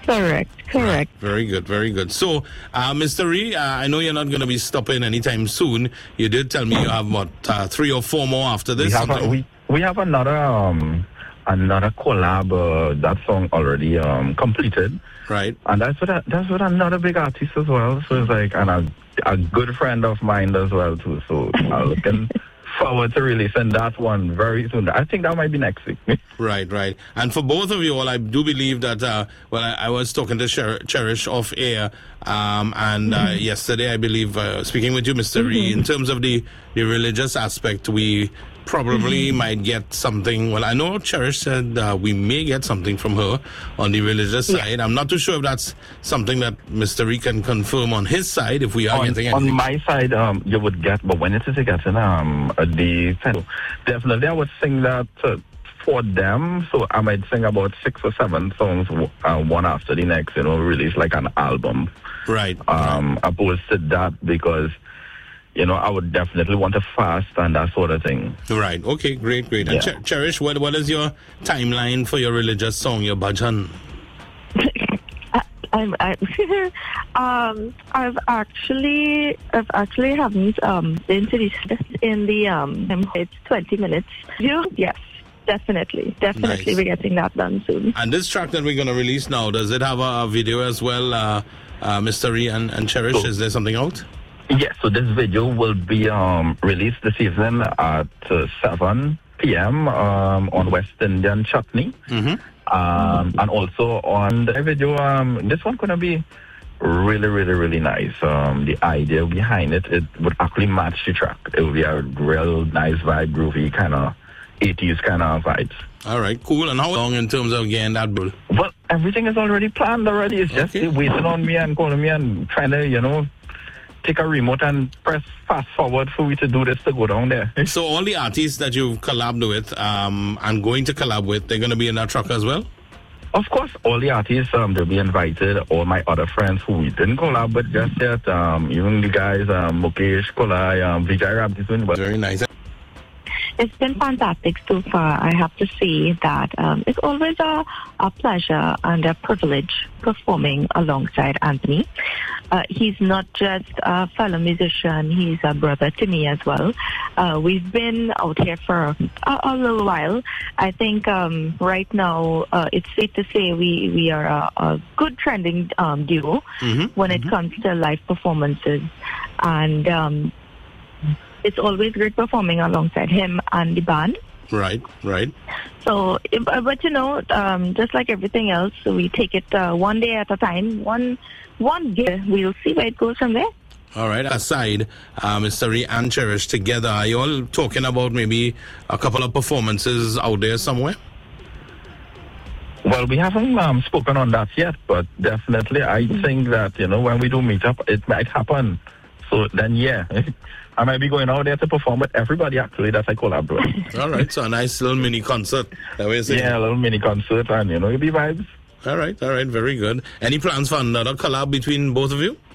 Correct. Right. Very good, very good. So, Mr. Ree, I know you're not going to be stopping anytime soon. You did tell me you have, 3 or 4 more after this? We have another collab, that song already completed. Right. And that's with another big artist as well. So it's like, and a good friend of mine as well, too. So I'm looking forward to releasing that one very soon. I think that might be next week. Right. And for both of you all, I do believe that, I was talking to Cherish off air, and yesterday, I believe, speaking with you, Mr. Ree, in terms of the religious aspect, we probably might get something. Well, I know Cherish said we may get something from her on the religious side. I'm not too sure if that's something that Mr. Ree can confirm on his side, if we are getting anything. On my side, you would get, but when it is getting definitely I would sing that for them. So I might sing about 6 or 7 songs, one after the next, release like an album. Right. Opposed to that, because I would definitely want to fast and that sort of thing. Right. Okay, great. Yeah. And Cherish, what is your timeline for your religious song, your bhajan? I've actually haven't been to this in the it's 20 minutes. Yes. Definitely, nice. We're getting that done soon. And this track that we're going to release now, does it have a video as well, Mr. Ree and Cherish? Is there something out? Yes, so this video will be released this evening at 7 p.m. On West Indian Chutney. And also on the video, this one going to be really, really, really nice. The idea behind it would actually match the track. It will be a real nice vibe, groovy kind of 80s kind of vibes. All right, cool. And how long in terms of getting that bill? Well, everything is already planned already. It's just waiting on me and calling me and trying to, take a remote and press fast forward for me to do this to go down there. So all the artists that you've collabed with and going to collab with, they're going to be in that truck as well? Of course, all the artists, they'll be invited. All my other friends who we didn't collab with just yet, even the guys, Mukesh, Kolai, Vijay Rabdison. Very nice. It's been fantastic so far. I have to say that it's always a pleasure and a privilege performing alongside Anthony. He's not just a fellow musician, he's a brother to me as well. We've been out here for a little while. I think right now it's safe to say we are a good trending duo when it comes to live performances. And it's always great performing alongside him and the band. Right. So, but just like everything else, we take it one day at a time, one day. We'll see where it goes from there. All right. Aside, Mr. Ree and Cherish together, are you all talking about maybe a couple of performances out there somewhere? Well, we haven't spoken on that yet, but definitely I think that, when we do meet up, it might happen. So then, I might be going out there to perform with everybody, actually, that I collab with. All right, so a nice little mini concert. Yeah, a little mini concert, and, it'll be vibes. All right, very good. Any plans for another collab between both of you?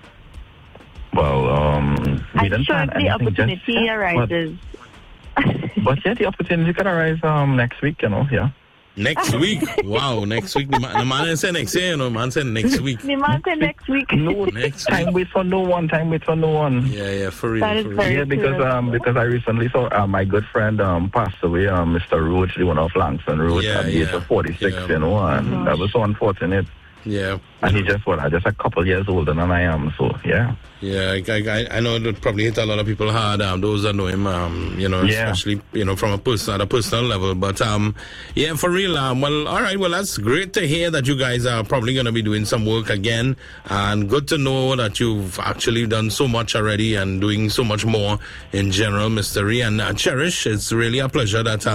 Well, we didn't plan anything. The opportunity arises. But the opportunity can arise next week, yeah. Next week? Wow, next week. The man didn't say next year, man said next week. The man said next week. No, time wait for no one. Yeah, for real. That is very because I recently saw my good friend passed away, Mr. Roach, the one of Langston Roach, at the age of 46, and that was so unfortunate. Yeah. And he's just a couple years older than I am, so yeah. Yeah, I know it probably hit a lot of people hard, those that know him, especially, from at a personal level. But, for real, well, all right, well, that's great to hear that you guys are probably going to be doing some work again, and good to know that you've actually done so much already and doing so much more in general, Mr. Ree. And Cherish, it's really a pleasure that,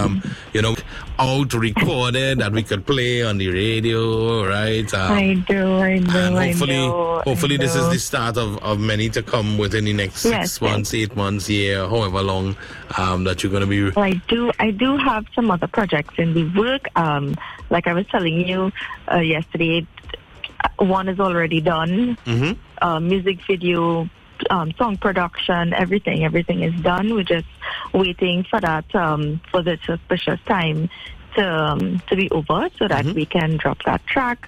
out recorded, that we could play on the radio, right? I know. Hopefully this is the start of many to come within the next 6 months, 8 months, year, however long that you're going to be. Well, I do have some other projects in the work. Like I was telling you yesterday, one is already done. Music video, song production, everything is done. We're just waiting for that for this auspicious time to be over so that we can drop that track